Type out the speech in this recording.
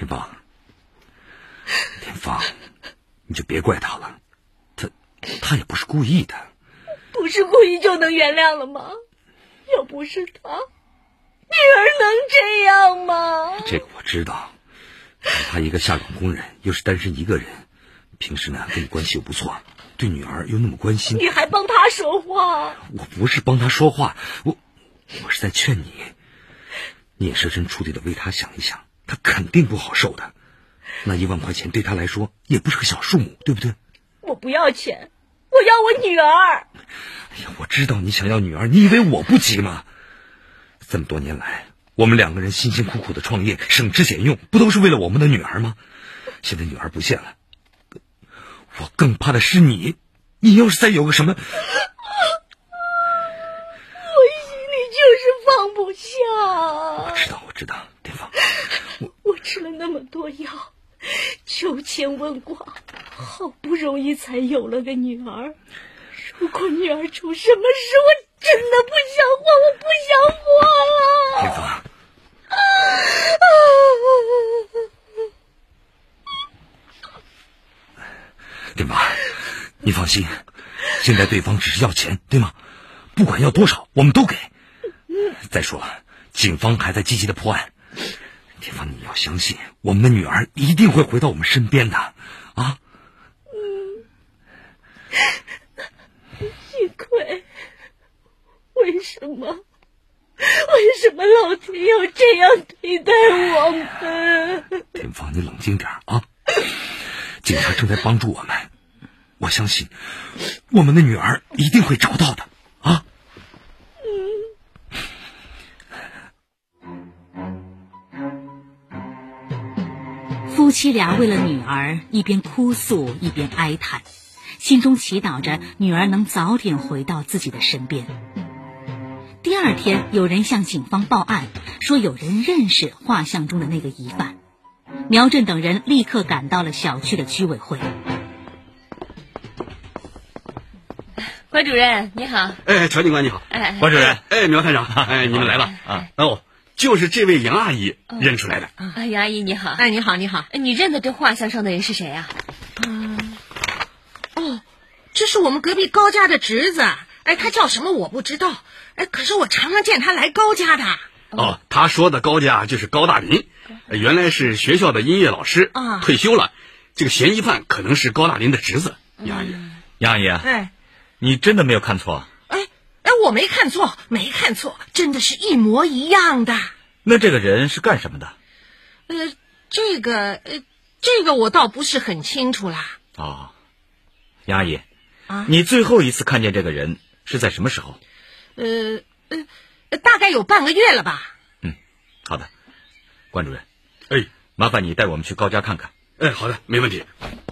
田芳，你就别怪他了，他也不是故意的。 不是故意就能原谅了吗？要不是他，女儿能这样吗？ 这个我知道，他一个下岗工人，又是单身一个人，平时呢跟你关系又不错，对女儿又那么关心。 你还帮他说话？ 我不是帮他说话，我是在劝你，你也设身处地的为他想一想，他肯定不好受的。那1万块钱对他来说也不是个小数目，对不对？ 我不要钱，我要我女儿。 哎呀，我知道你想要女儿，你以为我不急吗？这么多年来，我们2个人辛辛苦苦的创业，省吃俭用，不都是为了我们的女儿吗？现在女儿不见了，我更怕的是你要是再有个什么， 我心里就是放不下。 我知道，田芳， 我吃了那么多药，求签问卦，好不容易才有了个女儿。如果女儿出什么事，我真的不想活，我不想活了。 田芳，田芳，你放心，现在对方只是要钱，对吗？不管要多少，我们都给。再说，警方还在积极的破案。田芳，你要相信，我们的女儿一定会回到我们身边的，啊！ 幸亏，为什么老天要这样对待我们？ 田芳，你冷静点啊！警察正在帮助我们，我相信我们的女儿一定会找到的啊！ 夫妻俩为了女儿一边哭诉一边哀叹，心中祈祷着女儿能早点回到自己的身边。第2天，有人向警方报案，说有人认识画像中的那个疑犯。苗振等人立刻赶到了小区的居委会。 关主任你好。 乔警官你好。 关主任， 苗探长，你们来了啊！就是这位杨阿姨认出来的。 杨阿姨你好。 你好。 你认得这画像上的人是谁呀？ 这是我们隔壁高家的侄子。他叫什么我不知道。可是我常常见他来高家的。 他说的高家就是高大林，原来是学校的音乐老师，退休了。这个嫌疑犯可能是高大林的侄子。杨阿姨， 杨阿姨，你真的没有看错？ 我没看错，真的是一模一样的。 那这个人是干什么的？ 这个我倒不是很清楚啦。 杨阿姨，你最后一次看见这个人是在什么时候？ 大概有半个月了吧。 好的，关主任，麻烦你带我们去高家看看。 好的，没问题。